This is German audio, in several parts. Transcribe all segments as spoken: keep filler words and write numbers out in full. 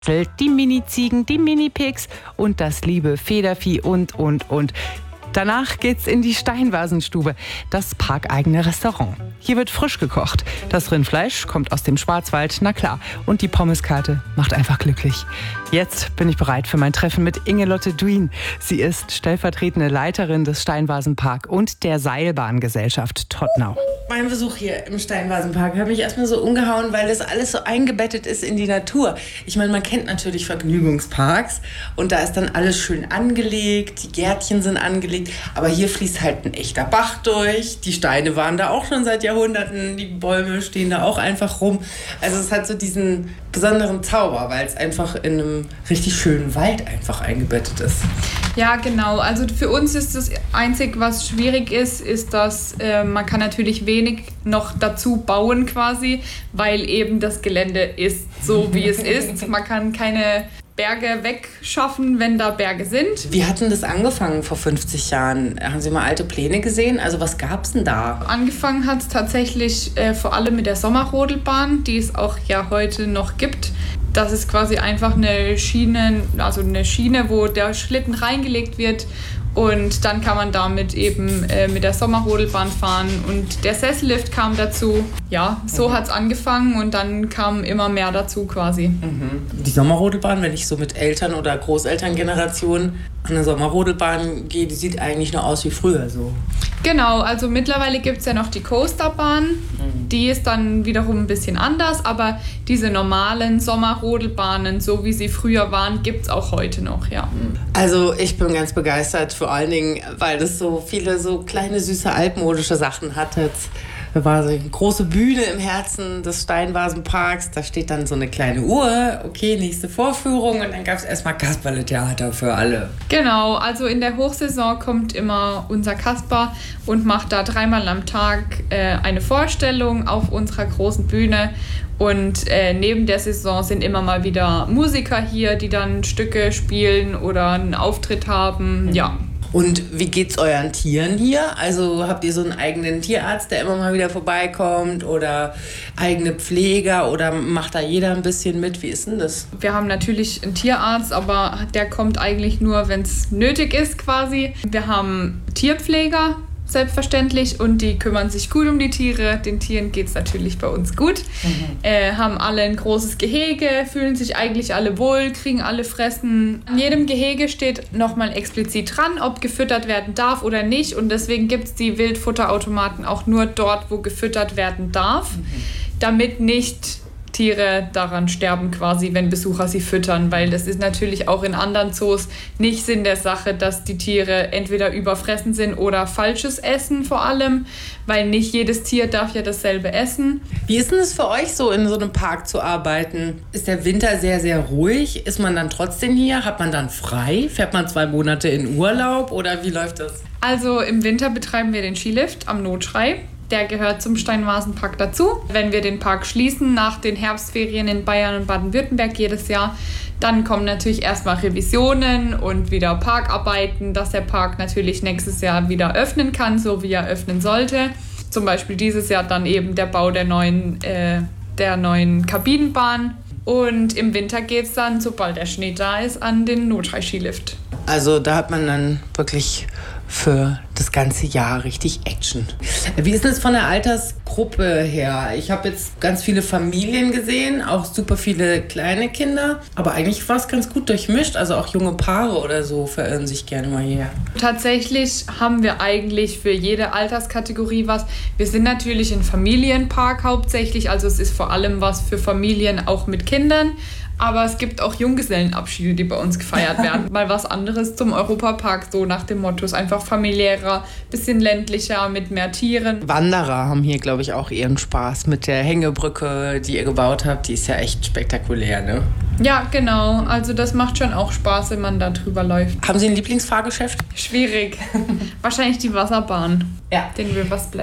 Die Mini-Ziegen, die Mini-Pigs und das liebe Federvieh und, und, und. Danach geht's in die Steinvasenstube, das parkeigene Restaurant. Hier wird frisch gekocht. Das Rindfleisch kommt aus dem Schwarzwald, na klar. Und die Pommeskarte macht einfach glücklich. Jetzt bin ich bereit für mein Treffen mit Ingelotte Duin. Sie ist stellvertretende Leiterin des Steinvasenpark und der Seilbahngesellschaft Todtnau. Mein Besuch hier im Steinvasenpark hat mich erstmal so umgehauen, weil das alles so eingebettet ist in die Natur. Ich meine, man kennt natürlich Vergnügungsparks und da ist dann alles schön angelegt, die Gärtchen sind angelegt, aber hier fließt halt ein echter Bach durch. Die Steine waren da auch schon seit Jahrhunderten, die Bäume stehen da auch einfach rum. Also es hat so diesen besonderen Zauber, weil es einfach in einem richtig schönen Wald einfach eingebettet ist. Ja, genau. Also für uns ist das Einzige, was schwierig ist, ist, dass äh, man kann natürlich wenig noch dazu bauen quasi, weil eben das Gelände ist so, wie es ist. Man kann keine Berge wegschaffen, wenn da Berge sind. Wie hat denn das angefangen vor fünfzig Jahren? Haben Sie mal alte Pläne gesehen? Also was gab es denn da? Angefangen hat es tatsächlich äh, vor allem mit der Sommerrodelbahn, die es auch ja heute noch gibt. Das ist quasi einfach eine Schiene, also eine Schiene, wo der Schlitten reingelegt wird und dann kann man damit eben äh, mit der Sommerrodelbahn fahren und der Sessellift kam dazu. Ja, so mhm. hat es angefangen und dann kam immer mehr dazu quasi. Mhm. Die Sommerrodelbahn, wenn ich so mit Eltern- oder Großelterngenerationen an eine Sommerrodelbahn gehe, die sieht eigentlich nur aus wie früher so. Genau, also mittlerweile gibt es ja noch die Coasterbahn, mhm. die ist dann wiederum ein bisschen anders, aber diese normalen Sommerrodelbahnen, so wie sie früher waren, gibt es auch heute noch, ja. Also ich bin ganz begeistert, vor allen Dingen, weil das so viele so kleine, süße, altmodische Sachen hat. Jetzt war so eine große Bühne im Herzen des Steinvasenparks, da steht dann so eine kleine Uhr, okay, nächste Vorführung und dann gab es erstmal Kasperle-Theater für alle. Genau, also in der Hochsaison kommt immer unser Kasper und macht da dreimal am Tag äh, eine Vorstellung auf unserer großen Bühne und äh, neben der Saison sind immer mal wieder Musiker hier, die dann Stücke spielen oder einen Auftritt haben, mhm. ja. Und wie geht's euren Tieren hier? Also habt ihr so einen eigenen Tierarzt, der immer mal wieder vorbeikommt oder eigene Pfleger oder macht da jeder ein bisschen mit? Wie ist denn das? Wir haben natürlich einen Tierarzt, aber der kommt eigentlich nur, wenn es nötig ist quasi. Wir haben Tierpfleger, selbstverständlich, und die kümmern sich gut um die Tiere. Den Tieren geht es natürlich bei uns gut. Mhm. Äh, haben alle ein großes Gehege, fühlen sich eigentlich alle wohl, kriegen alle Fressen. In jedem Gehege steht nochmal explizit dran, ob gefüttert werden darf oder nicht. Und deswegen gibt es die Wildfutterautomaten auch nur dort, wo gefüttert werden darf, mhm. damit nicht Tiere daran sterben quasi, wenn Besucher sie füttern, weil das ist natürlich auch in anderen Zoos nicht Sinn der Sache, dass die Tiere entweder überfressen sind oder falsches Essen vor allem, weil nicht jedes Tier darf ja dasselbe essen. Wie ist denn es für euch so, in so einem Park zu arbeiten? Ist der Winter sehr, sehr ruhig? Ist man dann trotzdem hier? Hat man dann frei? Fährt man zwei Monate in Urlaub oder wie läuft das? Also im Winter betreiben wir den Skilift am Notschrei. Der gehört zum Steinvasenpark dazu. Wenn wir den Park schließen nach den Herbstferien in Bayern und Baden-Württemberg jedes Jahr, dann kommen natürlich erstmal Revisionen und wieder Parkarbeiten, dass der Park natürlich nächstes Jahr wieder öffnen kann, so wie er öffnen sollte. Zum Beispiel dieses Jahr dann eben der Bau der neuen, äh, der neuen Kabinenbahn. Und im Winter geht es dann, sobald der Schnee da ist, an den Notschrei-Skilift. Also da hat man dann wirklich für das ganze Jahr richtig Action. Wie ist es von der Altersgruppe her? Ich habe jetzt ganz viele Familien gesehen, auch super viele kleine Kinder, aber eigentlich war es ganz gut durchmischt, also auch junge Paare oder so verirren sich gerne mal hierher. Tatsächlich haben wir eigentlich für jede Alterskategorie was. Wir sind natürlich ein Familienpark hauptsächlich, also es ist vor allem was für Familien auch mit Kindern. Aber es gibt auch Junggesellenabschiede, die bei uns gefeiert werden. Mal was anderes zum Europapark, so nach dem Motto, ist einfach familiärer, bisschen ländlicher, mit mehr Tieren. Wanderer haben hier, glaube ich, auch ihren Spaß mit der Hängebrücke, die ihr gebaut habt. Die ist ja echt spektakulär, ne? Ja, genau. Also das macht schon auch Spaß, wenn man da drüber läuft. Haben Sie ein Lieblingsfahrgeschäft? Schwierig. Wahrscheinlich die Wasserbahn. Ja. Den River Splash.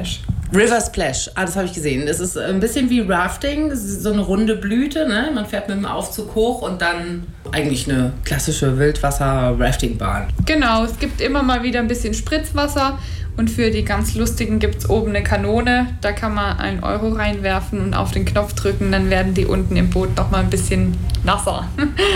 River Splash, ah, das habe ich gesehen. Das ist ein bisschen wie Rafting, das ist so eine runde Blüte, ne? Man fährt mit dem Aufzug hoch und dann eigentlich eine klassische Wildwasser-Rafting-Bahn. Genau, es gibt immer mal wieder ein bisschen Spritzwasser und für die ganz Lustigen gibt es oben eine Kanone. Da kann man einen Euro reinwerfen und auf den Knopf drücken, dann werden die unten im Boot noch mal ein bisschen nasser.